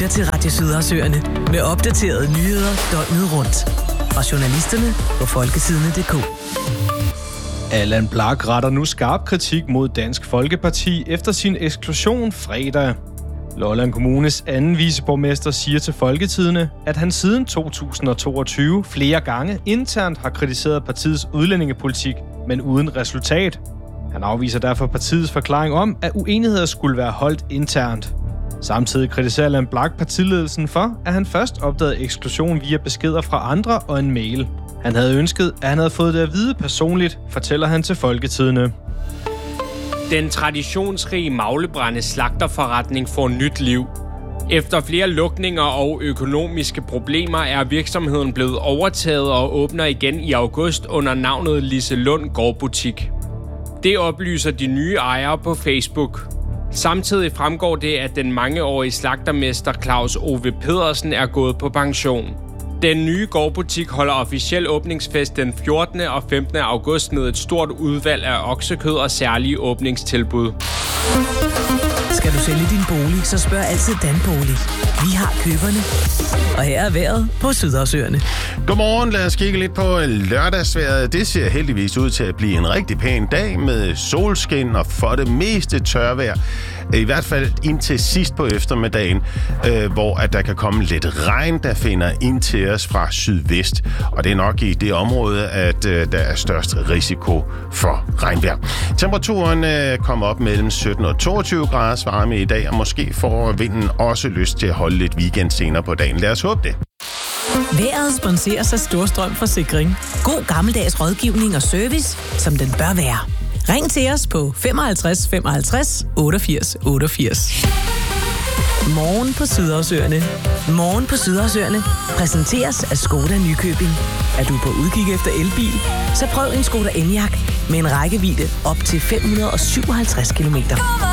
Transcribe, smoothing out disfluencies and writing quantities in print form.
til Radio Sydersøerne med opdaterede nyheder døgnet rundt. Fra journalisterne på folketidene.dk. Allan Blak retter nu skarp kritik mod Dansk Folkeparti efter sin eksklusion fredag. Lolland Kommunes anden viceborgmester siger til Folketidene, at han siden 2022 flere gange internt har kritiseret partiets udlændingepolitik, men uden resultat. Han afviser derfor partiets forklaring om, at uenigheder skulle være holdt internt. Samtidig kritiserer Allan Blak partiledelsen for, at han først opdagede eksklusion via beskeder fra andre og en mail. Han havde ønsket, at han havde fået det at vide personligt, fortæller han til Folketidene. Den traditionsrige Maglebrænde slagterforretning får nyt liv. Efter flere lukninger og økonomiske problemer er virksomheden blevet overtaget og åbner igen i august under navnet Liselund Gårdbutik. Det oplyser de nye ejere på Facebook. Samtidig fremgår det, at den mangeårige slagtermester Claus Ove Pedersen er gået på pension. Den nye gårdbutik holder officiel åbningsfest den 14. og 15. august med et stort udvalg af oksekød og særlige åbningstilbud. Skal du sælge din bolig, så spørg altid Danbolig. Vi har køberne. Og her er vejret på Sydersøerne. Godmorgen, lad os kigge lidt på lørdagsvejret. Det ser heldigvis ud til at blive en rigtig pæn dag med solskin og for det meste tørvejr. I hvert fald indtil sidst på eftermiddagen, hvor at der kan komme lidt regn, der finder ind til os fra sydvest. Og det er nok i det område, at der er størst risiko for regnvejr. Temperaturen kommer op mellem 17 og 22 graders varme i dag, og måske får vinden også lyst til at holde lidt weekend senere på dagen. Lad os håbe det. Vejret sponseres af Storstrøm Forsikring. God gammeldags rådgivning og service, som den bør være. Ring til os på 55 55 88 88. Morgen på Sydersøerne. Morgen på Sydersøerne præsenteres af Skoda Nykøbing. Er du på udkig efter elbil? Så prøv en Skoda Enyaq med en rækkevidde op til 557 kilometer.